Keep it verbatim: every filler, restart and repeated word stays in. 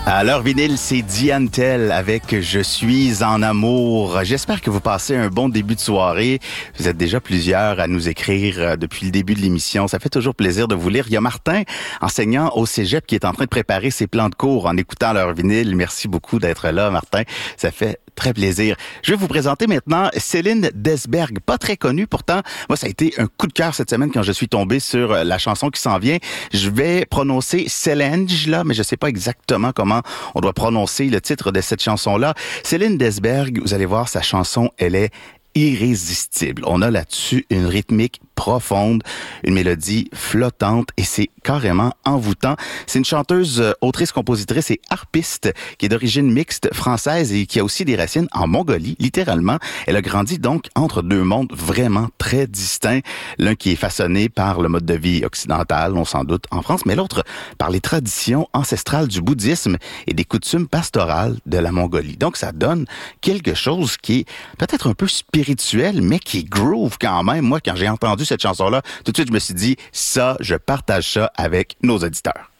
À l'heure vinyle, c'est Diane Tell avec Je suis en amour. J'espère que vous passez un bon début de soirée. Vous êtes déjà plusieurs à nous écrire depuis le début de l'émission. Ça fait toujours plaisir de vous lire. Il y a Martin, enseignant au cégep, qui est en train de préparer ses plans de cours en écoutant l'heure vinyle. Merci beaucoup d'être là, Martin. Ça fait très plaisir. Je vais vous présenter maintenant Céline Desberg, pas très connue. Pourtant, moi, ça a été un coup de cœur cette semaine quand je suis tombé sur la chanson qui s'en vient. Je vais prononcer Célange, là, mais je sais pas exactement comment on doit prononcer le titre de cette chanson-là. Céline Desberg, vous allez voir, sa chanson, elle est irrésistible. On a là-dessus une rythmique profonde, une mélodie flottante et c'est carrément envoûtant. C'est une chanteuse, euh, autrice, compositrice et harpiste qui est d'origine mixte française et qui a aussi des racines en Mongolie, littéralement. Elle a grandi donc entre deux mondes vraiment très distincts. L'un qui est façonné par le mode de vie occidental, on s'en doute, en France, mais l'autre par les traditions ancestrales du bouddhisme et des coutumes pastorales de la Mongolie. Donc ça donne quelque chose qui est peut-être un peu spirituel, mais qui groove quand même. Moi, quand j'ai entendu cette chanson-là, tout de suite, je me suis dit, ça, je partage ça avec nos auditeurs.